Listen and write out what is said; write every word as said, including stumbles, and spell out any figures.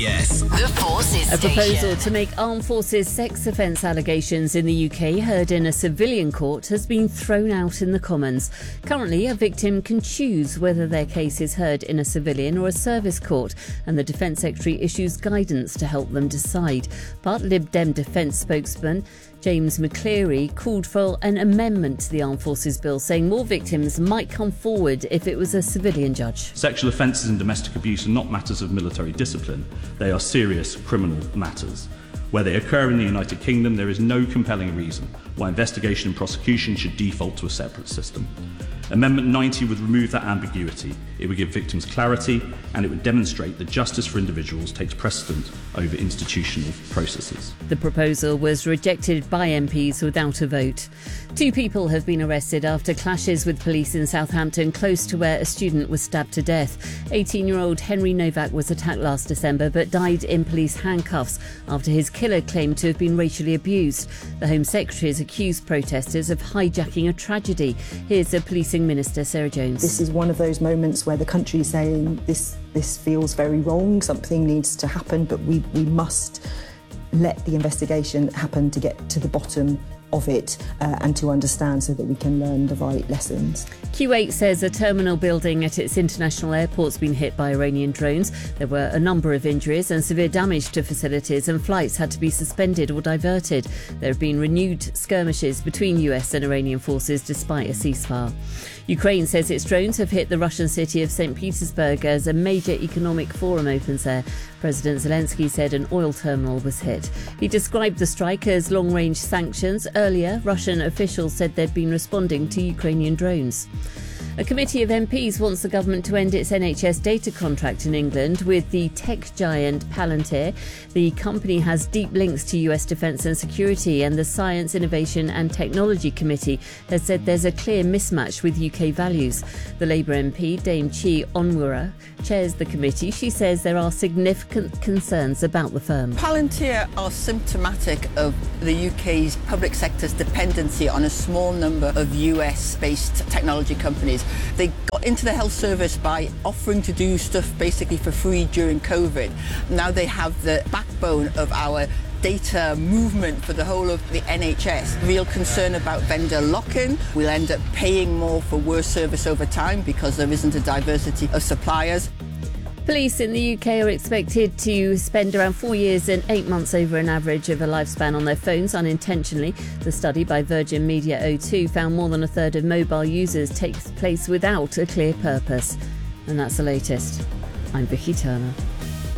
B S. The Forces A proposal Station. to make armed forces sex offence allegations in the U K heard in a civilian court has been thrown out in the Commons. Currently, a victim can choose whether their case is heard in a civilian or a service court, and the Defence Secretary issues guidance to help them decide. But Lib Dem Defence spokesman James McCleary called for an amendment to the Armed Forces Bill, saying more victims might come forward if it was a civilian judge. Sexual offences and domestic abuse are not matters of military discipline. They are serious criminal matters. Where they occur in the United Kingdom, there is no compelling reason why investigation and prosecution should default to a separate system. Amendment ninety would remove that ambiguity. It would give victims clarity, and it would demonstrate that justice for individuals takes precedent over institutional processes. The proposal was rejected by M Ps without a vote. Two people have been arrested after clashes with police in Southampton, close to where a student was stabbed to death. eighteen-year-old Henry Novak was attacked last December but died in police handcuffs after his killer claimed to have been racially abused. The Home Secretary has accused protesters of hijacking a tragedy. Here's a Policing Minister, Sarah Jones. This is one of those moments where the country is saying this this feels very wrong, something needs to happen, but we, we must let the investigation happen to get to the bottom of it uh, and to understand so that we can learn the right lessons. Q eight says a terminal building at its international airport's been hit by Iranian drones. There were a number of injuries and severe damage to facilities, and flights had to be suspended or diverted. There have been renewed skirmishes between U S and Iranian forces despite a ceasefire. Ukraine says its drones have hit the Russian city of Saint Petersburg as a major economic forum opens there. President Zelensky said an oil terminal was hit. He described the strike as long-range sanctions. Earlier, Russian officials said they'd been responding to Ukrainian drones. A committee of M Ps wants the government to end its N H S data contract in England with the tech giant Palantir. The company has deep links to U S defence and security, and the Science, Innovation and Technology Committee has said there's a clear mismatch with U K values. The Labour M P, Dame Chi Onwurah, chairs the committee. She says there are significant concerns about the firm. Palantir are symptomatic of the U K's public sector's dependency on a small number of U S-based technology companies. They got into the health service by offering to do stuff basically for free during COVID. Now they have the backbone of our data movement for the whole of the N H S. Real concern about vendor lock-in. We'll end up paying more for worse service over time because there isn't a diversity of suppliers. Police in the U K are expected to spend around four years and eight months over an average of a lifespan on their phones unintentionally. The study by Virgin Media O two found more than a third of mobile users takes place without a clear purpose. And that's the latest. I'm Vicky Turner.